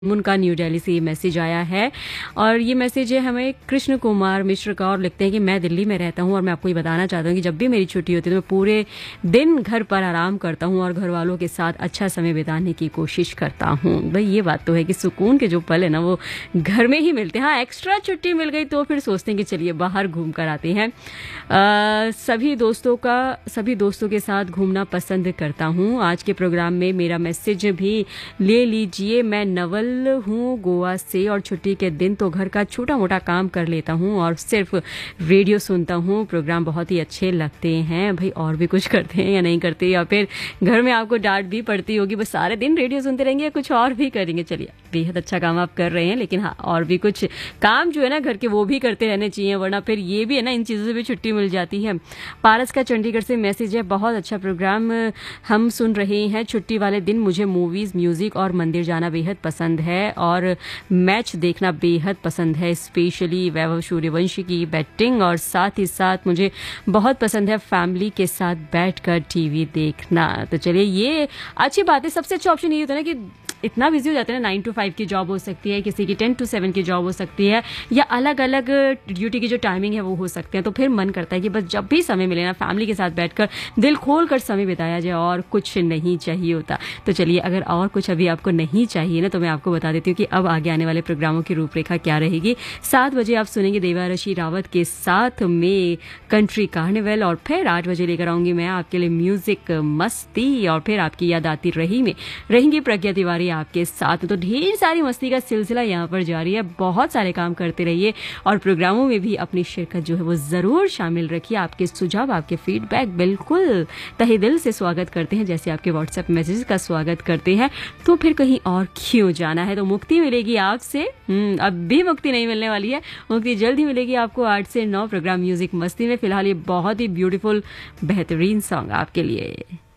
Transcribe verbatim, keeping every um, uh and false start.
उनका न्यू दिल्ली से ये मैसेज आया है और ये मैसेज है हमें कृष्ण कुमार मिश्र का और लिखते हैं कि मैं दिल्ली में रहता हूँ और मैं आपको ये बताना चाहता हूँ कि जब भी मेरी छुट्टी होती है तो मैं पूरे दिन घर पर आराम करता हूँ और घर वालों के साथ अच्छा समय बिताने की कोशिश करता हूँ। भाई ये बात तो है कि सुकून के जो पल है ना वो घर में ही मिलते हैं। हाँ, एक्स्ट्रा छुट्टी मिल गई तो फिर सोचते हैं कि चलिए बाहर घूम कर आते हैं। आ, सभी दोस्तों का सभी दोस्तों के साथ घूमना पसंद करता हूँ। आज के प्रोग्राम में मेरा मैसेज भी ले लीजिए। मैं नवल हूँ गोवा से और छुट्टी के दिन तो घर का छोटा मोटा काम कर लेता हूँ और सिर्फ रेडियो सुनता हूँ। प्रोग्राम बहुत ही अच्छे लगते हैं। भाई और भी कुछ करते हैं या नहीं करते, या फिर घर में आपको डांट भी पड़ती होगी, बस सारे दिन रेडियो सुनते रहेंगे या कुछ और भी करेंगे? चलिए, बेहद अच्छा काम आप कर रहे हैं, लेकिन हाँ और भी कुछ काम जो है ना घर के वो भी करते रहने चाहिए, वरना फिर ये भी है ना इन चीज़ों से भी छुट्टी मिल जाती है। पारस का चंडीगढ़ से मैसेज है, बहुत अच्छा प्रोग्राम हम सुन रहे हैं। छुट्टी वाले दिन मुझे मूवीज़, म्यूज़िक और मंदिर जाना बेहद पसंद है और मैच देखना बेहद पसंद है, स्पेशली वैभव सूर्यवंशी की बैटिंग। और साथ ही साथ मुझे बहुत पसंद है फैमिली के साथ बैठकर टीवी देखना। तो चलिए, ये अच्छी बात है। सबसे अच्छा ऑप्शन ये होता है ना कि इतना बिजी हो जाते हैं ना, नाइन टू फाइव की जॉब हो सकती है, किसी की टेन टू सेवन की जॉब हो सकती है, या अलग अलग ड्यूटी की जो टाइमिंग है वो हो सकते हैं। तो फिर मन करता है कि बस जब भी समय मिले ना फैमिली के साथ बैठकर दिल खोल कर समय बिताया जाए, और कुछ नहीं चाहिए होता। तो चलिए, अगर और कुछ अभी आपको नहीं चाहिए ना तो मैं आपको बता देती हूँ कि अब आगे आने वाले प्रोग्रामों की रूपरेखा क्या रहेगी। सात बजे आप सुनेंगे देवारशी रावत के साथ में कंट्री कार्निवल, और फिर आठ बजे लेकर आऊंगी मैं आपके लिए म्यूजिक मस्ती, और फिर आपकी याद आती रही में रहेंगी प्रज्ञा तिवारी आपके साथ। तो ढेर सारी मस्ती का सिलसिला यहाँ पर जारी है। बहुत सारे काम करते रहिए और प्रोग्रामों में भी अपनी शिरकत जो है वो जरूर शामिल रखिए। आपके सुझाव, आपके फीडबैक बिल्कुल तहे दिल से स्वागत करते हैं, जैसे आपके व्हाट्सएप मैसेज का स्वागत करते हैं। तो फिर कहीं और क्यों जाना है, तो मुक्ति मिलेगी आपसे। अब भी मुक्ति नहीं मिलने वाली है, मुक्ति जल्द ही मिलेगी आपको आठ से नौ प्रोग्राम म्यूजिक मस्ती में। फिलहाल ये बहुत ही ब्यूटीफुल बेहतरीन सॉन्ग आपके लिए।